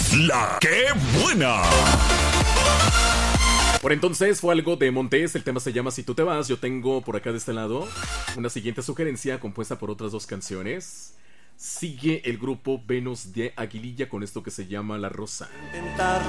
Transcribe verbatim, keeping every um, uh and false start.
La que buena. Por entonces fue algo de Montés, el tema se llama Si tú te vas. Yo tengo por acá de este lado una siguiente sugerencia compuesta por otras dos canciones. Sigue el grupo Venus de Aguililla con esto que se llama La Rosa. Intentar